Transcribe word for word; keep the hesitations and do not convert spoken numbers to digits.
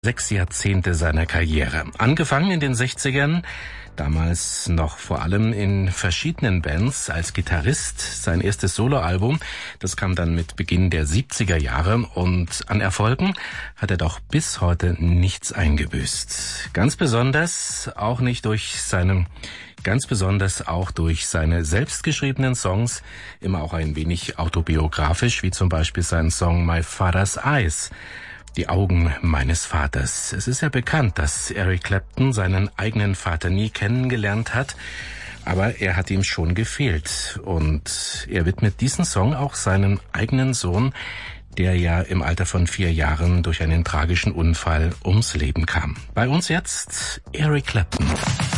Sechs Jahrzehnte seiner Karriere. Angefangen in den sechzigern, damals noch vor allem in verschiedenen Bands als Gitarrist. Sein erstes Soloalbum, das kam dann mit Beginn der siebziger Jahre und an Erfolgen hat er doch bis heute nichts eingebüßt. Ganz besonders auch nicht durch seine, ganz besonders auch durch seine selbstgeschriebenen Songs, immer auch ein wenig autobiografisch, wie zum Beispiel sein Song My Father's Eyes. Die Augen meines Vaters. Es ist ja bekannt, dass Eric Clapton seinen eigenen Vater nie kennengelernt hat, aber er hat ihm schon gefehlt. Und er widmet diesen Song auch seinem eigenen Sohn, der ja im Alter von vier Jahren durch einen tragischen Unfall ums Leben kam. Bei uns jetzt Eric Clapton.